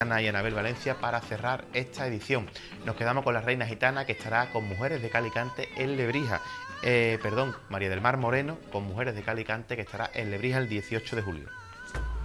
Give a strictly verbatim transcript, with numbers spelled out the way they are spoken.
Ana y Anabel Valencia para cerrar esta edición. Nos quedamos con la Reina Gitana, que estará con Mujeres de Calicante en Lebrija. Eh, perdón, María del Mar Moreno con Mujeres de Calicante, que estará en Lebrija el dieciocho de julio.